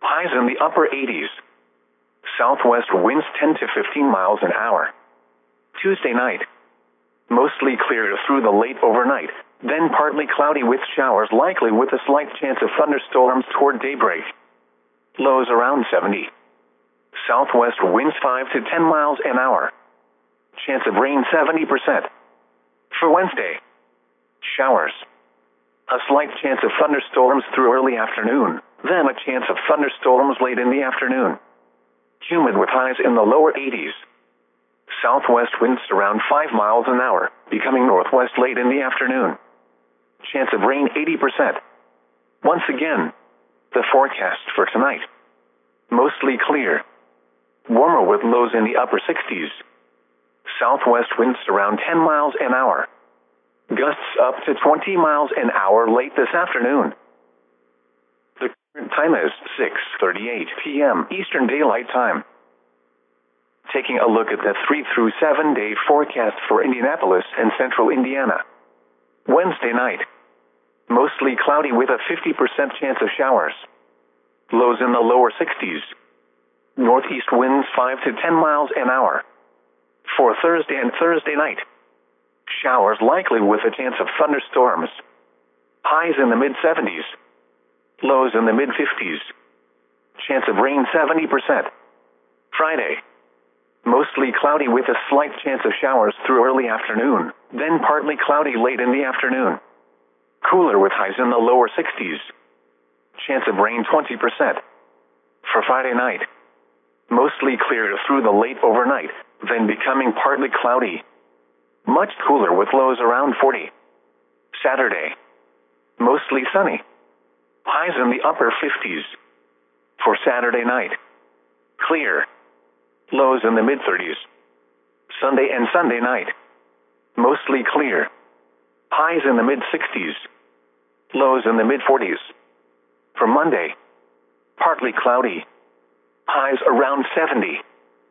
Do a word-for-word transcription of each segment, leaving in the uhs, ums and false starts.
Highs in the upper eighties. Southwest winds ten to fifteen miles an hour. Tuesday night. Mostly clear through the late overnight, then partly cloudy with showers likely with a slight chance of thunderstorms toward daybreak. Lows around seventy. Southwest winds five to ten miles an hour. Chance of rain seventy percent. For Wednesday. Showers. A slight chance of thunderstorms through early afternoon, then a chance of thunderstorms late in the afternoon. Humid with highs in the lower eighties. Southwest winds around five miles an hour, becoming northwest late in the afternoon. Chance of rain eighty percent. Once again, the forecast for tonight. Mostly clear. Warmer with lows in the upper sixties. Southwest winds around ten miles an hour. Gusts up to twenty miles an hour late this afternoon. The current time is six thirty-eight p m Eastern Daylight Time. Taking a look at the three through seven day forecast for Indianapolis and central Indiana. Wednesday night. Mostly cloudy with a fifty percent chance of showers. Lows in the lower sixties. Northeast winds five to ten miles an hour. For Thursday and Thursday night. Showers likely with a chance of thunderstorms. Highs in the mid seventies. Lows in the mid fifties. Chance of rain seventy percent. Friday. Mostly cloudy with a slight chance of showers through early afternoon, then partly cloudy late in the afternoon. Cooler with highs in the lower sixties. Chance of rain twenty percent. For Friday night. Mostly clear through the late overnight, then becoming partly cloudy. Much cooler with lows around forty. Saturday. Mostly sunny. Highs in the upper fifties. For Saturday night. Clear. Lows in the mid thirties. Sunday and Sunday night. Mostly clear. Highs in the mid sixties. Lows in the mid forties. For Monday. Partly cloudy. Highs around seventy.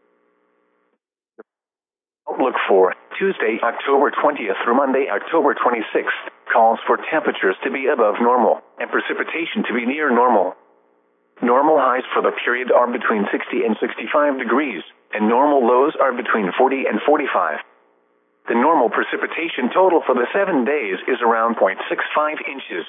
Outlook for Tuesday, October twentieth through Monday, October twenty-sixth, calls for temperatures to be above normal and precipitation to be near normal. Normal highs for the period are between sixty and sixty-five degrees, and normal lows are between forty and forty-five. The normal precipitation total for the seven days is around zero point six five inches.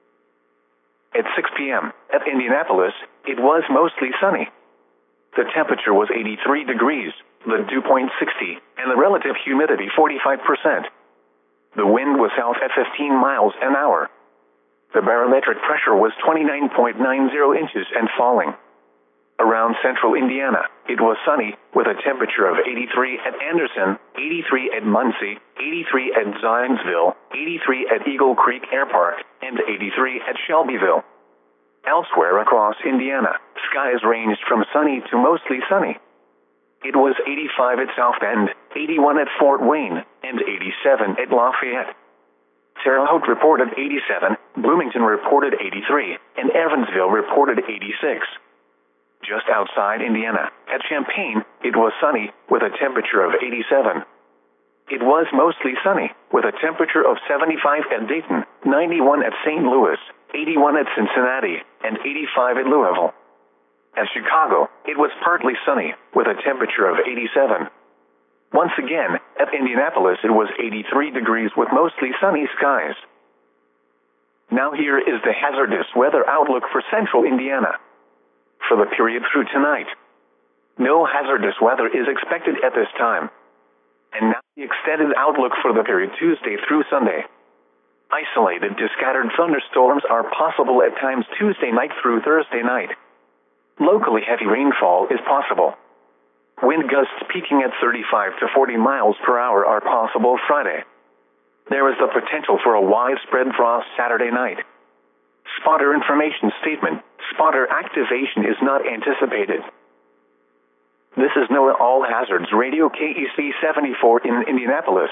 At six p m at Indianapolis, it was mostly sunny. The temperature was eighty-three degrees, the dew point sixty, and the relative humidity forty-five percent. The wind was south at fifteen miles an hour. The barometric pressure was twenty-nine point nine zero inches and falling. Around central Indiana, it was sunny, with a temperature of eighty-three at Anderson, eighty-three at Muncie, eighty-three at Zionsville, eighty-three at Eagle Creek Air Park, and eighty-three at Shelbyville. Elsewhere across Indiana, skies ranged from sunny to mostly sunny. It was eighty-five at South Bend, eighty-one at Fort Wayne, and eighty-seven at Lafayette. Terre Haute reported eighty-seven, Bloomington reported eighty-three, and Evansville reported eighty-six. Just outside Indiana, at Champaign, it was sunny, with a temperature of eighty-seven. It was mostly sunny, with a temperature of seventy-five at Dayton, ninety-one at Saint Louis, eighty-one at Cincinnati, and eighty-five at Louisville. At Chicago, it was partly sunny, with a temperature of eighty-seven. Once again, at Indianapolis it was eighty-three degrees with mostly sunny skies. Now here is the hazardous weather outlook for central Indiana. For the period through tonight, no hazardous weather is expected at this time. And now the extended outlook for the period Tuesday through Sunday. Isolated to scattered thunderstorms are possible at times Tuesday night through Thursday night. Locally heavy rainfall is possible. Wind gusts peaking at thirty-five to forty miles per hour are possible Friday. There is the potential for a widespread frost Saturday night. Spotter information statement: spotter activation is not anticipated. This is NOAA All Hazards Radio K E C seventy-four in Indianapolis.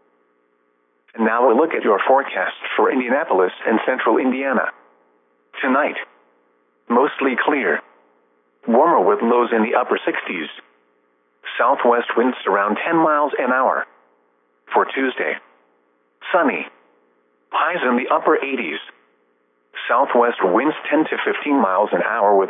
And now a look at your forecast for Indianapolis and central Indiana. Tonight, mostly clear. Warmer with lows in the upper sixties. Southwest winds around ten miles an hour. For Tuesday, sunny. Highs in the upper eighties. Southwest winds ten to fifteen miles an hour with